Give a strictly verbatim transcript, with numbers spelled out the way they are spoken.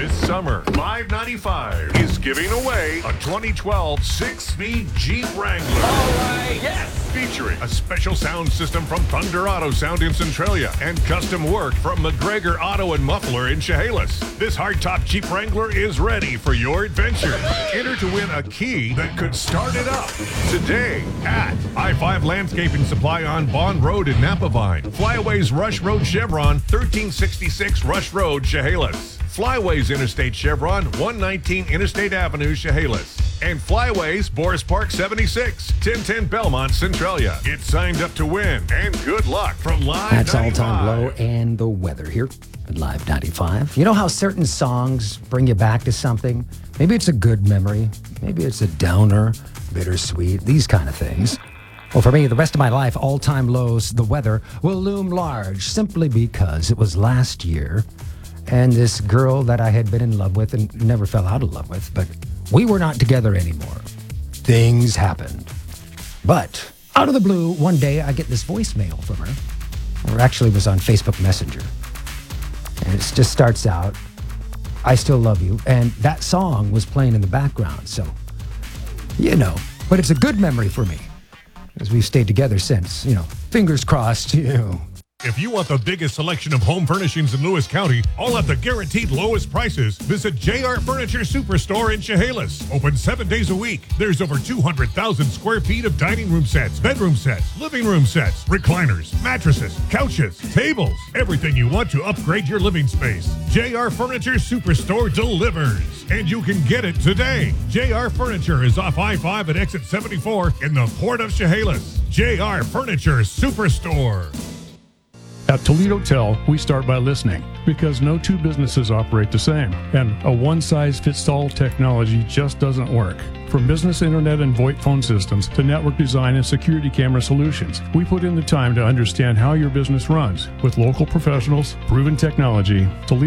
This summer, Live ninety-five is giving away a twenty twelve six-speed Jeep Wrangler. All right, yes! Featuring a special sound system from Thunder Auto Sound in Centralia and custom work from McGregor Auto and Muffler in Chehalis. This hardtop Jeep Wrangler is ready for your adventure. Enter to win a key that could start it up today at I five Landscaping Supply on Bond Road in Napavine. Flyways Rush Road Chevron, thirteen sixty-six Rush Road, Chehalis. Flyways Interstate Chevron, one nineteen Interstate Avenue, Chehalis. And Flyways Boris Park seventy-six, ten ten Belmont, Centralia. Get signed up to win, and good luck from Live That's ninety-five. All-Time Low and the weather here at Live ninety-five. You know how certain songs bring you back to something? Maybe it's a good memory. Maybe it's a downer, bittersweet, these kind of things. Well, for me, the rest of my life, All-Time Low's The Weather will loom large simply because it was last year and this girl that I had been in love with and never fell out of love with, but we were not together anymore. Things happened. But out of the blue, one day I get this voicemail from her, or actually it was on Facebook Messenger. And it just starts out, I still love you. And that song was playing in the background. So, you know, but it's a good memory for me as we've stayed together since, you know, fingers crossed, you know. If you want the biggest selection of home furnishings in Lewis County, all at the guaranteed lowest prices, visit J R Furniture Superstore in Chehalis. Open seven days a week. There's over two hundred thousand square feet of dining room sets, bedroom sets, living room sets, recliners, mattresses, couches, tables, everything you want to upgrade your living space. J R Furniture Superstore delivers, and you can get it today. J R Furniture is off I five at exit seventy-four in the Port of Chehalis. J R Furniture Superstore. At Toledo Tel, we start by listening because no two businesses operate the same, and a one-size-fits-all technology just doesn't work. From business internet and VoIP phone systems to network design and security camera solutions, we put in the time to understand how your business runs. With local professionals, proven technology, Toledo